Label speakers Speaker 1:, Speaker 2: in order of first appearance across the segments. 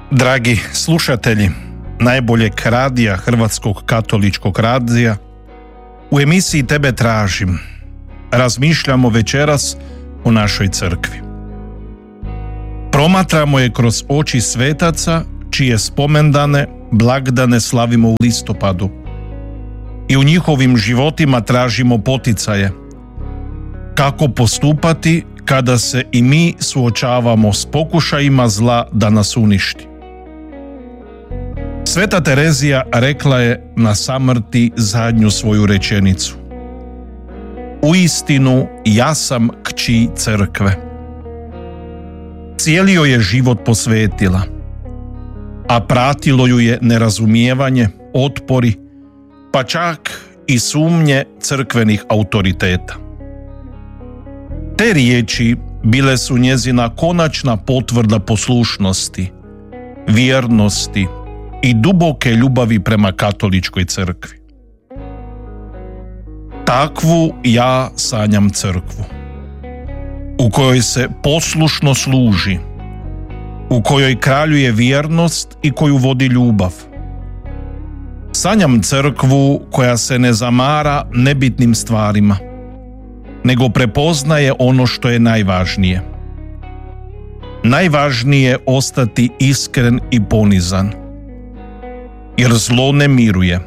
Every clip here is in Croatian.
Speaker 1: Dragi slušatelji najboljeg radija, Hrvatskog katoličkog radija, u emisiji Tebe tražim razmišljamo večeras o našoj crkvi. Promatramo je kroz oči svetaca čije spomendane, blagdane slavimo u listopadu i u njihovim životima tražimo poticaje. Kako postupati kada se i mi suočavamo s pokušajima zla da nas uništi? Sveta Terezija rekla je na samrti zadnju svoju rečenicu: uistinu ja sam kći crkve. Cijeli joj je život posvetila, a pratilo ju je nerazumijevanje, otpori, pa čak i sumnje crkvenih autoriteta. Te riječi bile su njezina konačna potvrda poslušnosti, vjernosti i duboke ljubavi prema katoličkoj crkvi. Takvu ja sanjam crkvu, u kojoj se poslušno služi, u kojoj kraljuje vjernost i koju vodi ljubav. Sanjam crkvu koja se ne zamara nebitnim stvarima, nego prepoznaje ono što je najvažnije. Najvažnije je ostati iskren i ponizan, jer zlo ne miruje.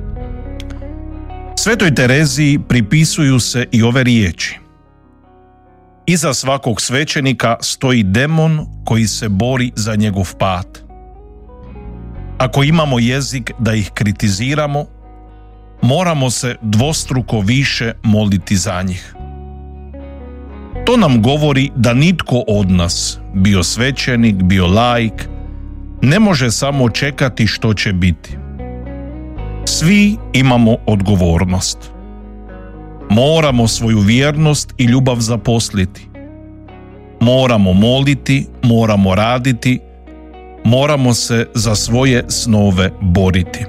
Speaker 1: Svetoj Tereziji pripisuju se i ove riječi: iza svakog svećenika stoji demon koji se bori za njegov pad. Ako imamo jezik da ih kritiziramo, moramo se dvostruko više moliti za njih. To nam govori da nitko od nas, bio svećenik, bio laik, ne može samo čekati što će biti. Svi imamo odgovornost. Moramo svoju vjernost i ljubav zaposliti. Moramo moliti, moramo raditi, moramo se za svoje snove boriti.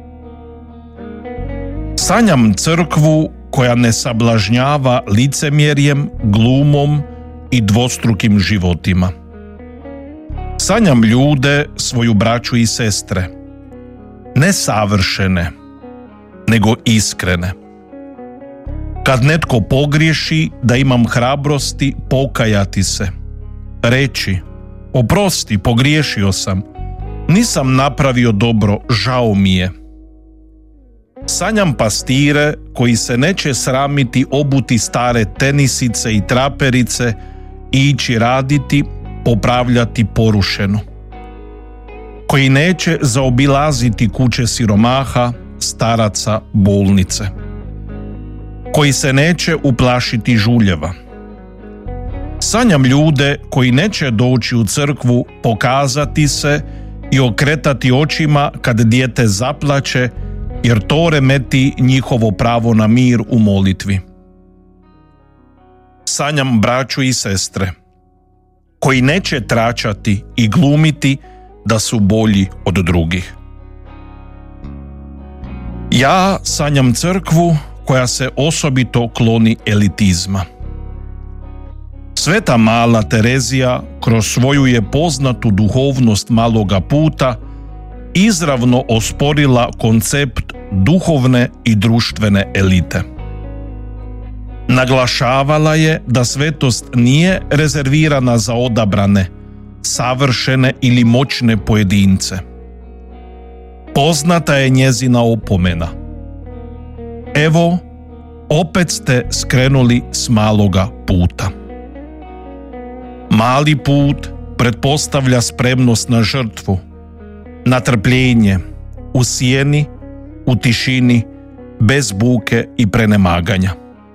Speaker 1: Sanjam crkvu koja ne sablažnjava licemjerjem, glumom i dvostrukim životima. Sanjam ljude, svoju braću i sestre, ne savršene, nego iskrene. Kad netko pogriješi, da imam hrabrosti pokajati se, reći: oprosti, pogriješio sam, nisam napravio dobro, žao mi je. Sanjam pastire koji se neće sramiti obuti stare tenisice i traperice i ići raditi, popravljati porušeno. Koji neće zaobilaziti kuće siromaha, staraca, bolnice. Koji se neće uplašiti žuljeva. Sanjam ljude koji neće doći u crkvu pokazati se i okretati očima kad dijete zaplače, jer to remeti njihovo pravo na mir u molitvi. Sanjam braću i sestre koji neće tračati i glumiti da su bolji od drugih. Ja sanjam crkvu koja se osobito kloni elitizma. Sveta mala Terezija kroz svoju je poznatu duhovnost maloga puta izravno osporila koncept duhovne i društvene elite. Naglašavala je da svetost nije rezervirana za odabrane, savršene ili moćne pojedince. Poznata je njezina opomena: evo, opet ste skrenuli s maloga puta. Mali put pretpostavlja spremnost na žrtvu, na trpljenje, u sjeni, u tišini, bez buke i prenemaganja.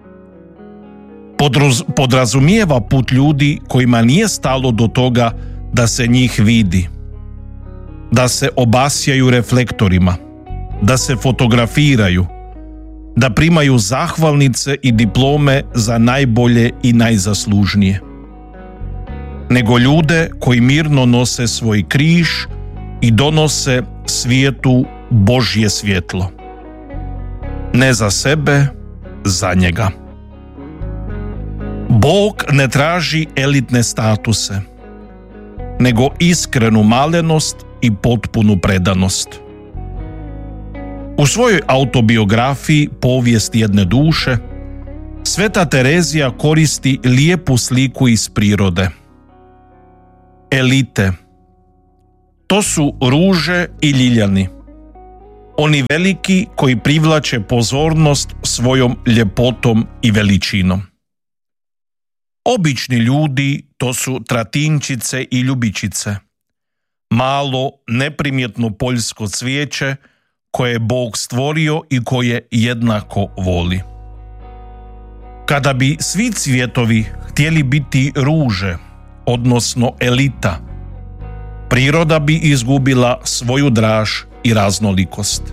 Speaker 1: Podrazumijeva put ljudi kojima nije stalo do toga da se njih vidi, da se obasjaju reflektorima, da se fotografiraju, da primaju zahvalnice i diplome za najbolje i najzaslužnije, nego ljude koji mirno nose svoj križ i donose svijetu Božje svjetlo. Ne za sebe, za njega. Bog ne traži elitne statuse, nego iskrenu malenost i potpunu predanost. U svojoj autobiografiji Povijest jedne duše, Sveta Terezija koristi lijepu sliku iz prirode. Elite. To su ruže i ljiljani. Oni veliki koji privlače pozornost svojom ljepotom i veličinom. Obični ljudi to su tratinčice i ljubičice. Malo, neprimjetno poljsko cvijeće koje je Bog stvorio i koje jednako voli. Kada bi svi cvjetovi htjeli biti ruže, odnosno elita, priroda bi izgubila svoju draž i raznolikost.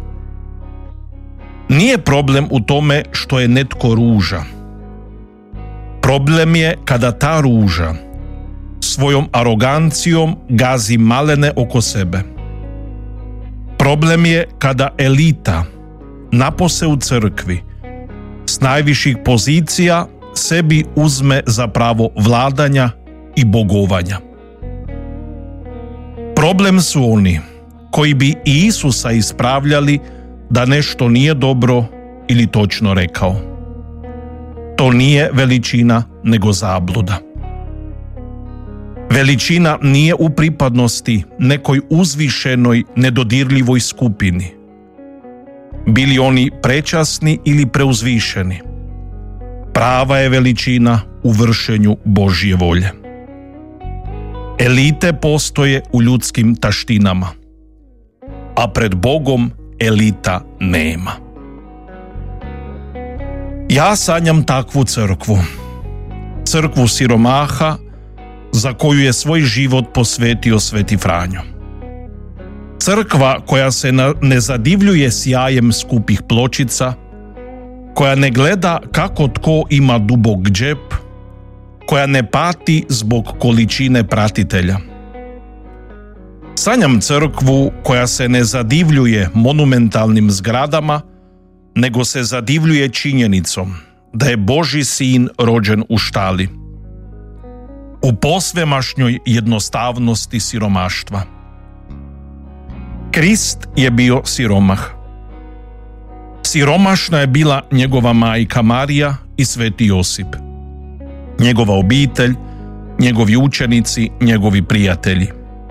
Speaker 1: Nije problem u tome što je netko ruža. Problem je kada ta ruža svojom arogancijom gazi malene oko sebe. Problem je kada elita, napose u crkvi, s najviših pozicija sebi uzme za pravo vladanja i bogovanja. Problem su oni koji bi i Isusa ispravljali da nešto nije dobro ili točno rekao. To nije veličina nego zabluda. Veličina nije u pripadnosti nekoj uzvišenoj, nedodirljivoj skupini. Bili oni prečasni ili preuzvišeni. Prava je veličina u vršenju Božje volje. Elite postoje u ljudskim taštinama, a pred Bogom elita nema. Ja sanjam takvu crkvu. Crkvu siromaha za koju je svoj život posvetio Sveti Franjo. Crkva koja se ne zadivljuje sjajem skupih pločica, koja ne gleda kako tko ima dubok džep, koja ne pati zbog količine pratitelja. Sanjam crkvu koja se ne zadivljuje monumentalnim zgradama, nego se zadivljuje činjenicom da je Božji sin rođen u štali. U posvemašnjoj jednostavnosti siromaštva. Krist je bio siromah. Siromašna je bila njegova majka Marija i Sveti Josip. Njegova obitelj, njegovi učenici, njegovi prijatelji.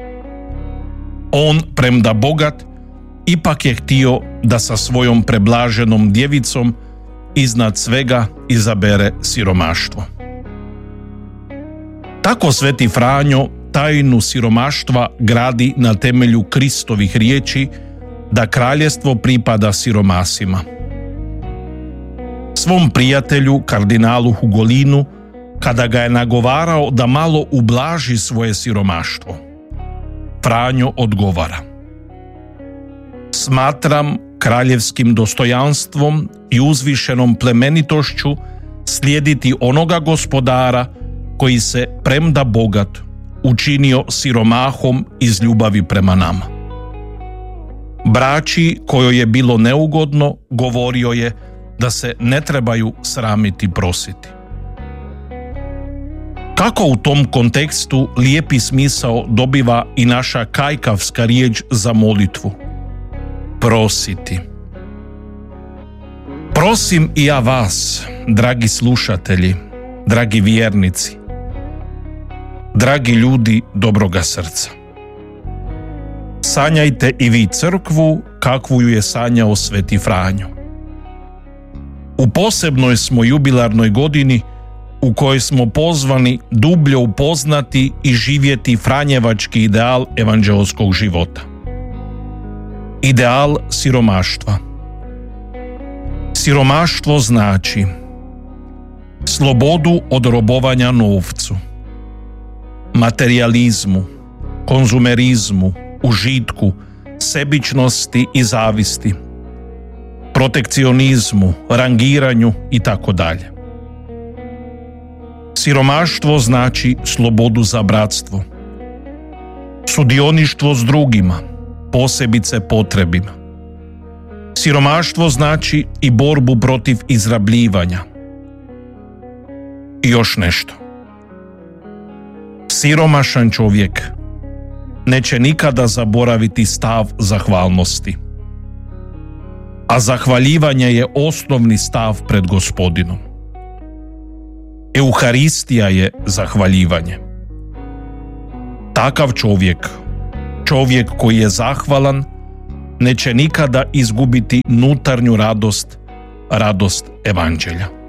Speaker 1: On, premda bogat, ipak je htio da sa svojom preblaženom djevicom iznad svega izabere siromaštvo. Tako Sveti Franjo tajnu siromaštva gradi na temelju Kristovih riječi da kraljevstvo pripada siromasima. Svom prijatelju, kardinalu Hugolinu, kada ga je nagovarao da malo ublaži svoje siromaštvo, Franjo odgovara: smatram kraljevskim dostojanstvom i uzvišenom plemenitošću slijediti onoga gospodara koji se, premda bogat, učinio siromahom iz ljubavi prema nama. Braći kojoj je bilo neugodno, govorio je da se ne trebaju sramiti prositi. Kako u tom kontekstu lijepi smisao dobiva i naša kajkavska riječ za molitvu? Prositi. Prosim i ja vas, dragi slušatelji, dragi vjernici, dragi ljudi dobroga srca. Sanjajte i vi crkvu kakvu ju je sanjao Sveti Franjo. U posebnoj smo jubilarnoj godini u kojoj smo pozvani dublje upoznati i živjeti franjevački ideal evanđeoskog života. Ideal siromaštva. Siromaštvo znači slobodu od robovanja novcu, materijalizmu, konzumerizmu, užitku, sebičnosti i zavisti, protekcionizmu, rangiranju itd. Siromaštvo znači slobodu za bratstvo, sudioništvo s drugima, posebice potrebima. Siromaštvo znači i borbu protiv izrabljivanja. I još nešto. Siromašan čovjek neće nikada zaboraviti stav zahvalnosti. A zahvaljivanje je osnovni stav pred Gospodinom. Euharistija je zahvaljivanje. Takav čovjek koji je zahvalan, neće nikada izgubiti unutarnju radost evanđelja.